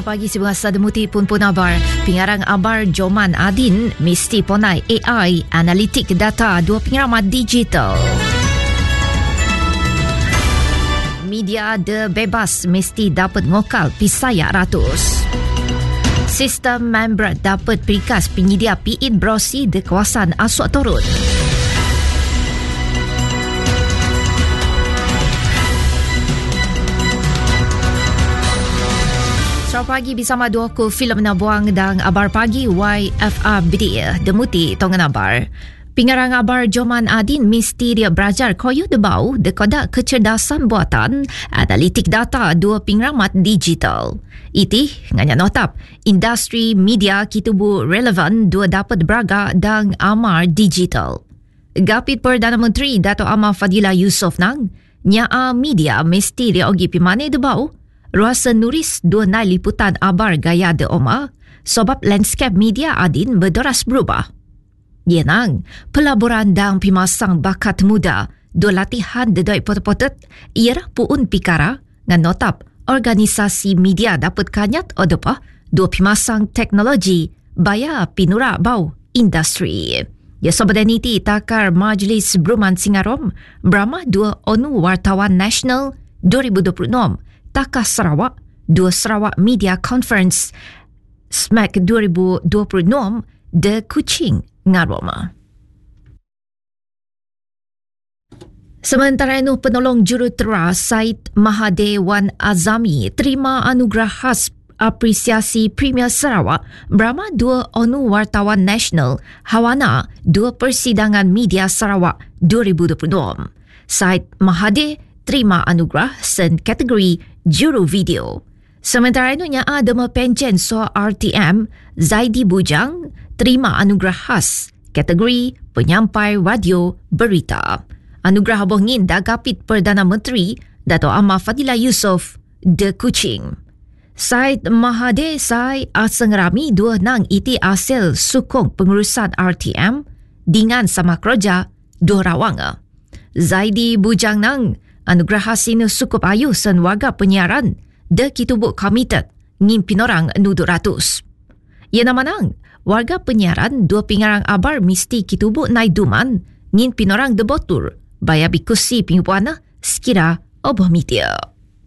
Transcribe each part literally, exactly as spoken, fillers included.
pagi si Bahasa Demuti pun pun abar. Pingarang abar Joman Adin mesti ponai A I, analitik data, dua pengiramat digital. Media de bebas mesti dapat ngokal pisaya ratus. Sistem membran dapat perikas penyedia P I N Brosi di kawasan Aswak Torut. Selamat pagi bersama dua ku filem nabuang dan abar pagi Y F R B D Demuti tongan abar. Pingarang abar Joman Adin mesti dia belajar koyo debau de kodak kecerdasan buatan analitik data dua pengiramat digital. Iti nganya notap industri media kitubu relevan dua dapat beraga dan amar digital. Gapit Perdana Menteri Dato' Amar Fadila Yusof nang nyaa media mesti dia ogi pimane debau ruasa nuris dua nai liputan abar gaya de Oma sebab landscape media Adin berdoras berubah. Yenang, pelaburan dan pimasang bakat muda dua latihan dedoi potot-potot ialah puun pikara ngan notap organisasi media dapat kanyat odopa dua pimasang teknologi baya pinura bau industri. Ya sobadaniti takar Majlis Bruman Singarom Brahma dua ONU Wartawan Nasional dua ribu dua puluh enam Takah Sarawak, dua Sarawak Media Conference S M A C dua ribu dua puluh enam de Kuching, Ngaroma. Sementara itu, penolong jurutera Syed Mahathir Wan Azami terima anugerah khas apresiasi Premier Sarawak Brahma dua ONU Wartawan Nasional Hawana dua Persidangan Media Sarawak dua ribu dua puluh enam. Syed Mahathir terima anugerah sen kategori juru video. Sementara itu nyaa Dema Penjen So R T M Zaidi Bujang terima anugerah khas kategori penyampai radio berita. Anugerah bohngin dagapit Perdana Menteri Dato' Amar Fadila Yusof de Kuching. Syed Mahathir Sai aseng rami dua nang iti asal sukong pengurusan R T M dengan sama kerja dua rawanga. Zaidi Bujang nang anugerah hasinu sukup ayu sen warga penyiaran de kitubuk komited ngin pinorang nuduk ratus. Ia nama nang warga penyiaran dua pingarang abar mesti kitubuk nai duman ngin pinorang de botur baya bikusi pingpuana sekira oboh mitia.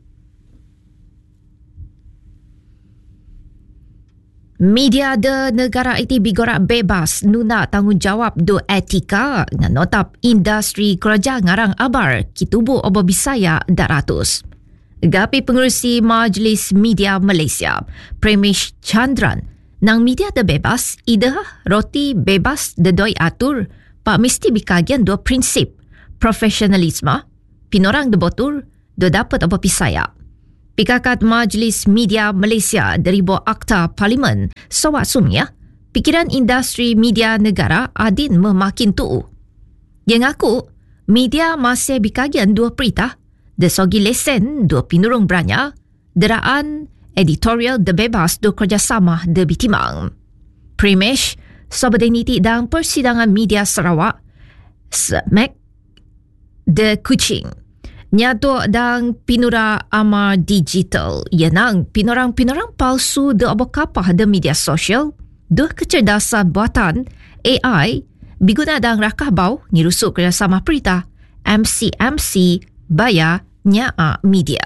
Media de negara itu bigorak bebas nuna tanggungjawab do etika dengan notap industri kerja ngarang abar kitubu obo Bisaya daratus. Gapi pengurusi Majlis Media Malaysia, Premish Chandran, nang media de bebas ida roti bebas de doi atur pak mesti bikagian dua prinsip profesionalisme, pinorang de botur do dapat obo Bisaya. Pikakat Majlis Media Malaysia deribu Akta Parlimen sawak sumia, pikiran industri media negara adin memakin tuu. Yang aku, media masih bikagian dua perintah, desogi lesen dua pinurung beranya, deraan editorial de bebas do kerjasama de bitimang. Primesh, Sobadaniti dan Persidangan Media Sarawak, S M A C de Kuching. Nyato dan pinura amar digital yenang pinorang-pinorang palsu de abokapah de media sosial de kecerdasan buatan A I biguna dan rakah bau ngirusuk kerjasama perintah M C M C baya nyaa media.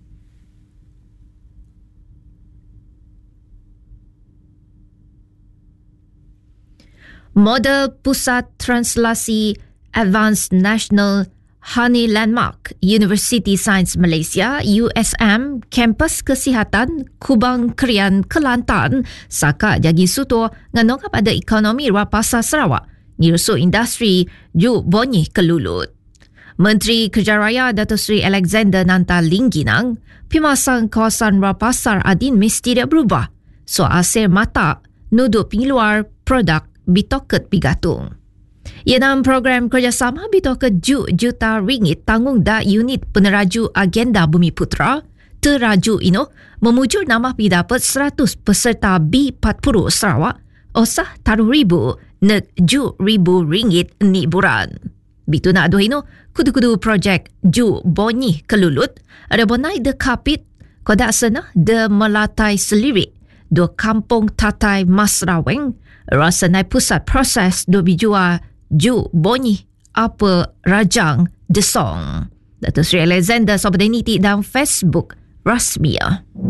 Model Pusat Translasi Advanced National Honey Landmark University Science Malaysia U S M Kampus Kesihatan Kubang Krian Kelantan saka jagi suto nganongap ada ekonomi rapasa Sarawak ngirusu industri ju bonyih kelulut. Menteri Kerja Raya Datuk Seri Alexander Nanta Lingginang pimasang kawasan rapasar adin mesti dia berubah so asir mata nuduk pengeluar produk bitoket pigatung. Dalam program kerjasama bitoket ju juta ringgit tanggung da unit peneraju agenda Bumi Putra, teraju ino memujur nama pidapat seratus peserta B empat puluh Sarawak osah taruh ribu nek ju ribu ringgit ni buran. Bitu nak aduh ino kudu-kudu projek ju bonyih kelulut ada bonai de kapit Kodak sana de melatai selirik do kampung tatai Masraweng rasanai pusat proses do bijua ju bonyi apa rajang desong. Datuk Seri Alexander Sobadaniti dalam Facebook rasmi.